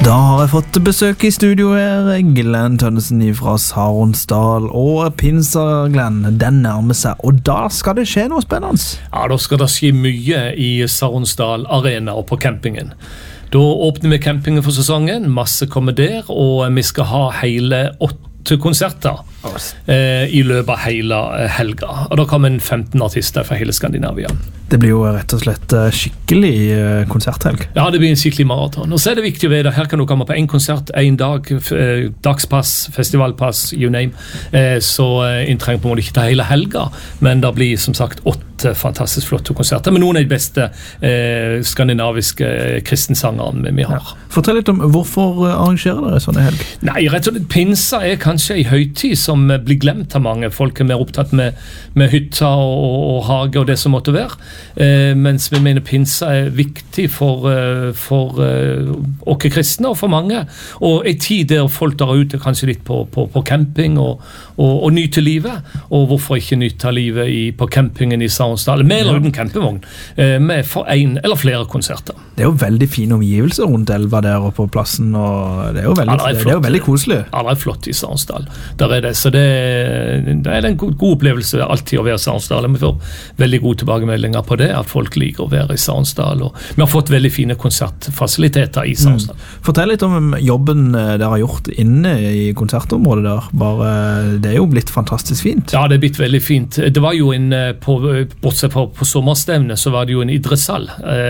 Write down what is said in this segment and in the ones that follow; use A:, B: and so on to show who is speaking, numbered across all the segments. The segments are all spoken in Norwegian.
A: Da har jeg fått besøk I studio her, Glenn Tønnesen fra Saronsdal, og Pinsa Glenn, den nærmer seg, og da skal det skje noe spennende.
B: Ja, da skal det skje mye I Saronsdal Arena og på campingen. Da åpner vi campingen for sesongen, masse kommer der, og vi skal ha hele 8 konserter I løpet av hele helga. Og da kommer 15 artister fra hele Skandinavia.
A: Det blir jo rett og slett skikkelig konserthelg.
B: Ja, det blir en skikkelig maraton. Og så det viktig å vite, her kan du komme på en konsert, en dag, dagspass, festivalpass, you name. Så en trenger på en måte ikke ta hele helga, men det blir som sagt 8 fantastisk flotte konserter, med noen av de beste skandinaviske kristensangerne vi har.
A: Ja. Fortell litt om hvorfor arrangerer dere sånne helg?
B: Nei, rett og slett pinsa kanskje en høytid som blir glemt av mange. Folk mer opptatt med hytta og hage og det som måtte være. Mens vi mener pinsa viktig for oss kristne og for mange. Og en tid der folk drar ut kanskje litt på camping og nyter livet. Og hvorfor ikke nyte livet på campingen I Saronsdal? Med eller uten campingvogn. Med for en eller flere konserter. Det
A: jo veldig fine omgivelser rundt elva der og på plassen, og det jo veldig, det jo veldig koselig.
B: Ja, det flott I Saronsdal. Der det, så det en god opplevelse alltid å være I Saronsdal. Vi får veldig gode tilbakemeldinger på det, at folk liker å være I Saronsdal, og vi har fått veldig fine konsertfasiliteter I Saronsdal.
A: Fortell litt om jobben dere har gjort inne I konsertområdet der. Det jo blitt fantastisk fint.
B: Ja, det blitt veldig fint. Det var jo bortsett på sommerstevnet, så var det jo en idrettshall.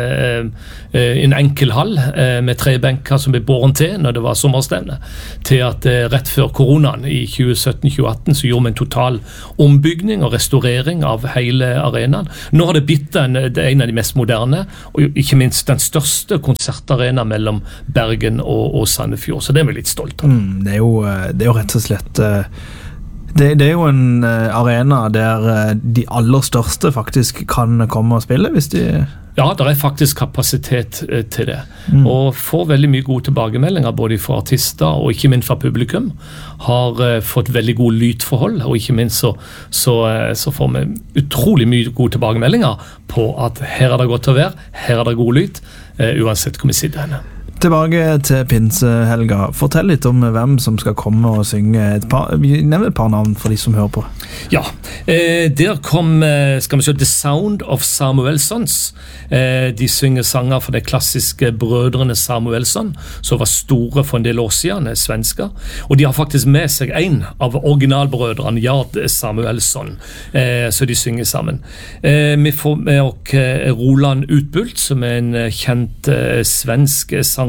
B: En enkel hall med 3 benker som ble båren til når det var sommerstevne, til at rett før koronaen I 2017-2018 så gjorde vi en total ombygning og restaurering av hele arenaen. Nå har det blitt en av de mest moderne, og ikke minst den største konsertarena mellom Bergen og Sandefjord, så det vi litt stolt av.
A: Det jo rett og slett... Det jo en arena der de aller største faktisk kan komme og spille, hvis de...
B: Ja, det faktisk kapasitet til det. Og får veldig mye gode tilbakemeldinger, både fra artister og ikke minst fra publikum. Har fått veldig gode lydforhold, og ikke minst så får vi utrolig mye gode tilbakemeldinger på at her det godt å være, her det god lyd, uansett hvor vi sitter henne.
A: Tilbake til pinsehelga. Fortell litt om hvem som skal komme og synge nevn et par navn for de som hører på.
B: Ja, der kom, skal vi se, The Sound of Samuelsons. De synger sanger for de klassiske brødrene Samuelsson, som var store for en del år siden, svensker. Og de har faktisk med seg en av originalbrødrene, Jard Samuelsson, så de synger sammen. Vi får med oss Roland Utbult, som en kjent svensk sanger.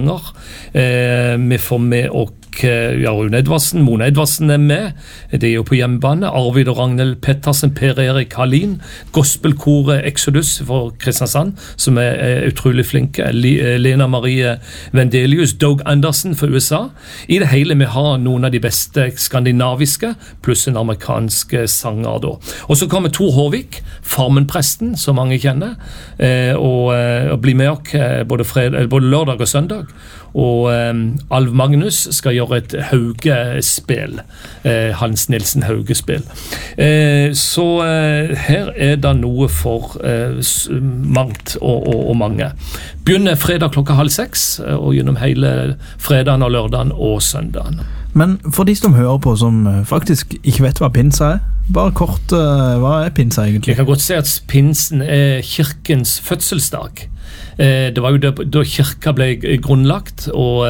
B: Vi får med oss Rune Edvardsen, Mona Edvardsen med, det jo på hjemmebane, Arvid og Ragnhild Pettersen, Per Erik Hallin, gospelkoret Exodus for Kristiansand, som utrolig flinke, Lena Marie Vendelius, Doug Anderson for USA. I det hele vi har noen av de beste skandinaviske, pluss en amerikansk sanger da. Og så kommer Tor Håvik, Farmenpresten, som mange kjenner, og blir med oss både lørdag og søndag. Og Alv Magnus skal gjøre et Hauge-spill, Hans Nilsen Hauge-spill. Så her det noe for mangt og mange. Begynner fredag klokka 5:30, og gjennom hele fredagen og lørdagen og søndagen.
A: Men for de som hører på, som faktisk ikke vet hva pinsa bare kort, hva pinsa egentlig?
B: Jeg kan godt si at pinsen kirkens fødselsdag. Det var jo da kirka ble grunnlagt, og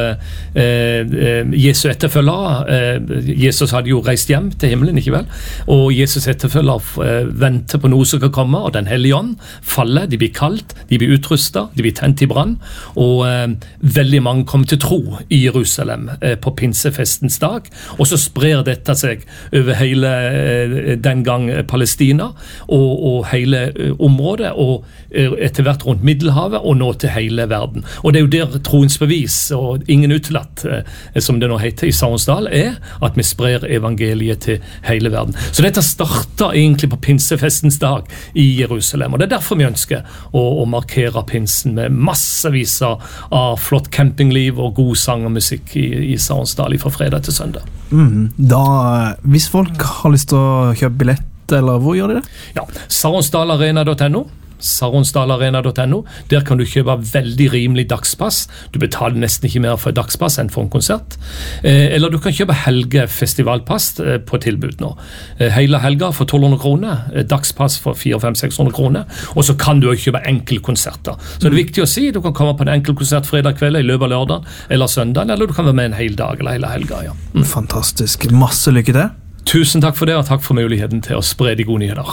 B: Jesu etterfølgere, Jesus hadde jo reist hjem til himmelen, ikke vel? Og Jesus etterfølgere venter på noe som kan komme, og den hellige ånd faller, de blir kalt, de blir utrustet, de blir tent I brann, og veldig mange kommer til tro I Jerusalem på pinsefestens dag, og så sprer dette seg over hele den gang Palestina, og hele området, og etter hvert rundt Middelhavet, og nå til hele verden. Og det jo der troens bevis, og ingen utelatt, som det nå heter I Saronsdal, at vi sprer evangeliet til hele verden. Så dette startet egentlig på pinsefestens dag I Jerusalem, og det derfor vi ønsker å markere pinsen med massevis av flott campingliv og god sang og musikk I Saronsdal fra fredag til søndag.
A: Da, hvis folk har lyst til å kjøpe billett, eller hvor gjør de det?
B: Ja, saronsdalarena.no saronsdalarena.no. Der kan du kjøpe veldig rimelig dagspass. Du betaler nesten ikke mer for et dagspass enn for en konsert. Eller du kan kjøpe helgefestivalpass på tilbud nå. Hele helga for 1200 kroner, dagspass for 400-500-600 kroner, og så kan du også kjøpe enkeltkonserter. Så det er viktig å si, du kan komme på en enkeltkonsert fredag kveld i løpet av lørdag eller søndag, eller du kan være med en hel dag eller hele helga. Ja.
A: Fantastisk. Masse lykke til.
B: Tusen takk for det, og takk for muligheten til å spre de gode nyheter.